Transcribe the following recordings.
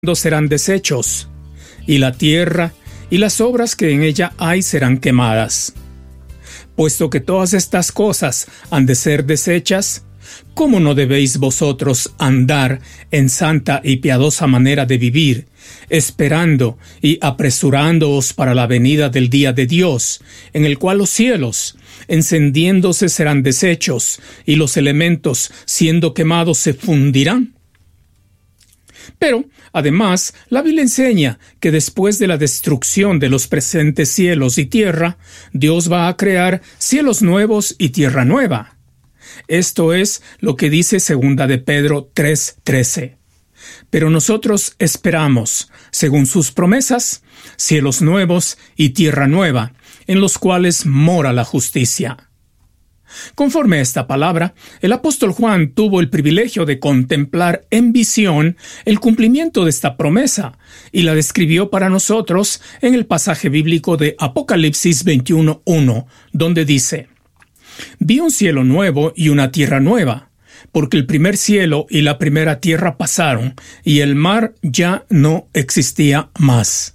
serán deshechos, y la tierra y las obras que en ella hay serán quemadas. Puesto que todas estas cosas han de ser deshechas, ¿cómo no debéis vosotros andar en santa y piadosa manera de vivir, esperando y apresurándoos para la venida del día de Dios, en el cual los cielos, encendiéndose, serán deshechos, y los elementos, siendo quemados, se fundirán? Pero, además, la Biblia enseña que después de la destrucción de los presentes cielos y tierra, Dios va a crear cielos nuevos y tierra nueva. Esto es lo que dice 2 de Pedro 3:13. Pero nosotros esperamos, según sus promesas, cielos nuevos y tierra nueva, en los cuales mora la justicia. Conforme a esta palabra, el apóstol Juan tuvo el privilegio de contemplar en visión el cumplimiento de esta promesa y la describió para nosotros en el pasaje bíblico de Apocalipsis 21:1, donde dice: «Vi un cielo nuevo y una tierra nueva, porque el primer cielo y la primera tierra pasaron, y el mar ya no existía más».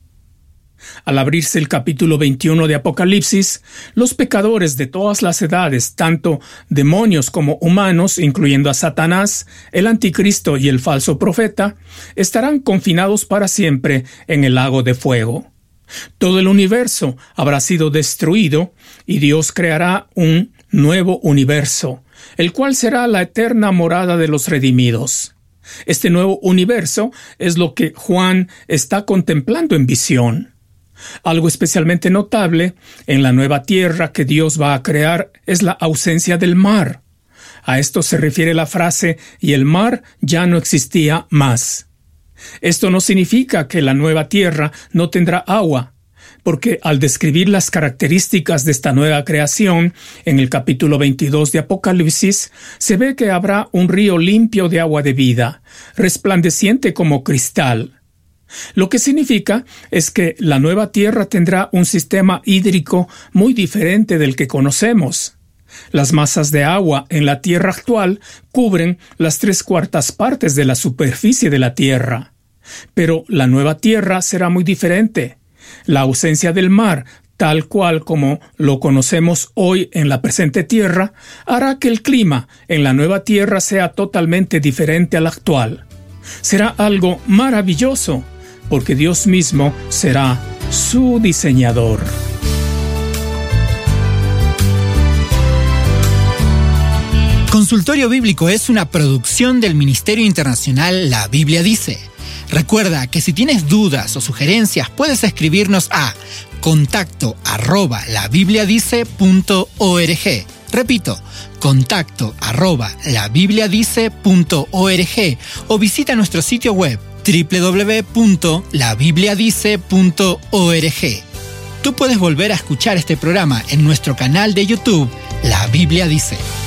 Al abrirse el capítulo 21 de Apocalipsis, los pecadores de todas las edades, tanto demonios como humanos, incluyendo a Satanás, el anticristo y el falso profeta, estarán confinados para siempre en el lago de fuego. Todo el universo habrá sido destruido y Dios creará un nuevo universo, el cual será la eterna morada de los redimidos. Este nuevo universo es lo que Juan está contemplando en visión. Algo especialmente notable en la nueva tierra que Dios va a crear es la ausencia del mar. A esto se refiere la frase «y el mar ya no existía más». Esto no significa que la nueva tierra no tendrá agua, porque al describir las características de esta nueva creación, en el capítulo 22 de Apocalipsis, se ve que habrá un río limpio de agua de vida, resplandeciente como cristal. Lo que significa es que la nueva tierra tendrá un sistema hídrico muy diferente del que conocemos. Las masas de agua en la tierra actual cubren las 3/4 partes de la superficie de la tierra. Pero la nueva tierra será muy diferente. La ausencia del mar, tal cual como lo conocemos hoy en la presente tierra, hará que el clima en la nueva tierra sea totalmente diferente al actual. Será algo maravilloso, porque Dios mismo será su diseñador. Consultorio Bíblico es una producción del Ministerio Internacional La Biblia Dice. Recuerda que si tienes dudas o sugerencias puedes escribirnos a contacto@labibliadice.org. Repito, contacto@labibliadice.org o visita nuestro sitio web www.labibliadice.org. Tú puedes volver a escuchar este programa en nuestro canal de YouTube, La Biblia Dice.